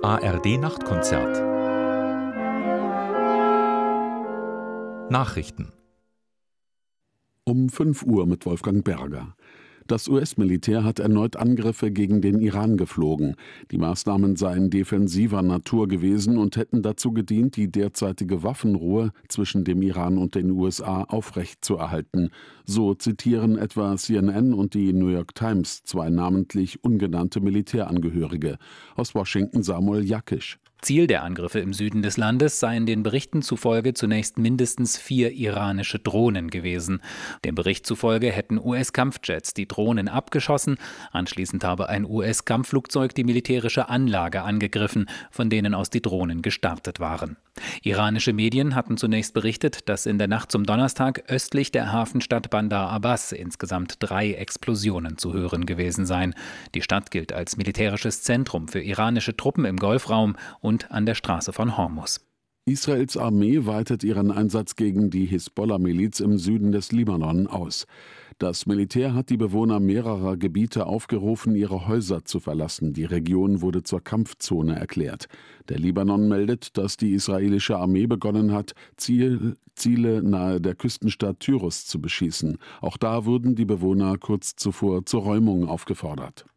ARD-Nachtkonzert. Nachrichten. Um 5 Uhr mit Wolfgang Berger. Das US-Militär hat erneut Angriffe gegen den Iran geflogen. Die Maßnahmen seien defensiver Natur gewesen und hätten dazu gedient, die derzeitige Waffenruhe zwischen dem Iran und den USA aufrechtzuerhalten. So zitieren etwa CNN und die New York Times zwei namentlich ungenannte Militärangehörige. Aus Washington Samuel Jakisch. Ziel der Angriffe im Süden des Landes seien den Berichten zufolge zunächst mindestens 4 iranische Drohnen gewesen. Dem Bericht zufolge hätten US-Kampfjets die Drohnen abgeschossen. Anschließend habe ein US-Kampfflugzeug die militärische Anlage angegriffen, von denen aus die Drohnen gestartet waren. Iranische Medien hatten zunächst berichtet, dass in der Nacht zum Donnerstag östlich der Hafenstadt Bandar Abbas insgesamt 3 Explosionen zu hören gewesen seien. Die Stadt gilt als militärisches Zentrum für iranische Truppen im Golfraum und an der Straße von Hormuz. Israels Armee weitet ihren Einsatz gegen die Hisbollah-Miliz im Süden des Libanon aus. Das Militär hat die Bewohner mehrerer Gebiete aufgerufen, ihre Häuser zu verlassen. Die Region wurde zur Kampfzone erklärt. Der Libanon meldet, dass die israelische Armee begonnen hat, Ziele nahe der Küstenstadt Tyrus zu beschießen. Auch da wurden die Bewohner kurz zuvor zur Räumung aufgefordert.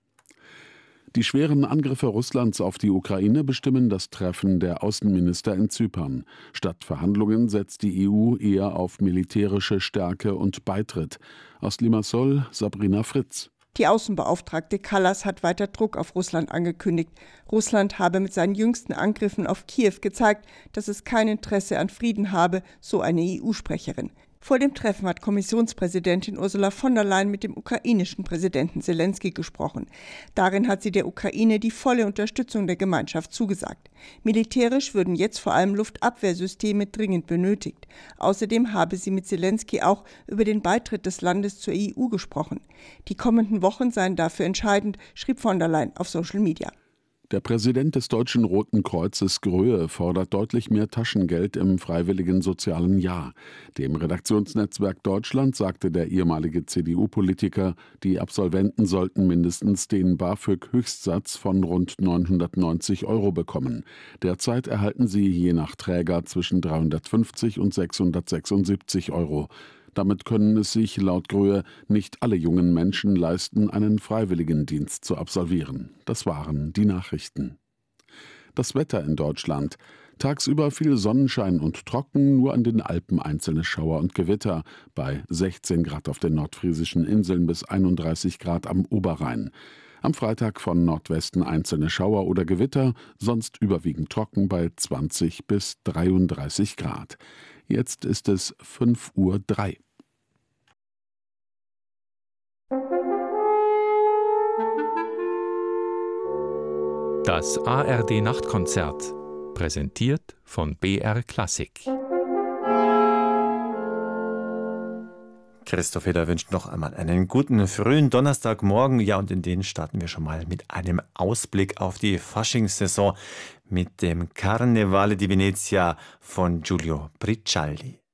Die schweren Angriffe Russlands auf die Ukraine bestimmen das Treffen der Außenminister in Zypern. Statt Verhandlungen setzt die EU eher auf militärische Stärke und Beitritt. Aus Limassol Sabrina Fritz. Die Außenbeauftragte Kallas hat weiter Druck auf Russland angekündigt. Russland habe mit seinen jüngsten Angriffen auf Kiew gezeigt, dass es kein Interesse an Frieden habe, so eine EU-Sprecherin. Vor dem Treffen hat Kommissionspräsidentin Ursula von der Leyen mit dem ukrainischen Präsidenten Selenskyj gesprochen. Darin hat sie der Ukraine die volle Unterstützung der Gemeinschaft zugesagt. Militärisch würden jetzt vor allem Luftabwehrsysteme dringend benötigt. Außerdem habe sie mit Selenskyj auch über den Beitritt des Landes zur EU gesprochen. Die kommenden Wochen seien dafür entscheidend, schrieb von der Leyen auf Social Media. Der Präsident des Deutschen Roten Kreuzes Gröhe fordert deutlich mehr Taschengeld im freiwilligen sozialen Jahr. Dem Redaktionsnetzwerk Deutschland sagte der ehemalige CDU-Politiker, die Absolventen sollten mindestens den BAföG-Höchstsatz von rund 990 € bekommen. Derzeit erhalten sie je nach Träger zwischen 350 und 676 €. Damit können es sich laut Gröhe nicht alle jungen Menschen leisten, einen Freiwilligendienst zu absolvieren. Das waren die Nachrichten. Das Wetter in Deutschland. Tagsüber viel Sonnenschein und trocken, nur an den Alpen einzelne Schauer und Gewitter. Bei 16 Grad auf den nordfriesischen Inseln bis 31 Grad am Oberrhein. Am Freitag von Nordwesten einzelne Schauer oder Gewitter, sonst überwiegend trocken bei 20 bis 33 Grad. Jetzt ist es 5:03 Uhr. Das ARD-Nachtkonzert, präsentiert von BR Klassik. Christoph Heder wünscht noch einmal einen guten frühen Donnerstagmorgen. Ja, und in den starten wir schon mal mit einem Ausblick auf die Faschingssaison mit dem Carnevale di Venezia von Giulio Bricialdi.